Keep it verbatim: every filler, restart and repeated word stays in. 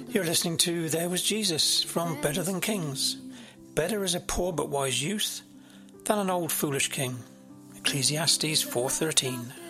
You're listening to There Was Jesus from Better Than Kings. Better is a poor but wise youth than an old foolish king. Ecclesiastes four thirteen.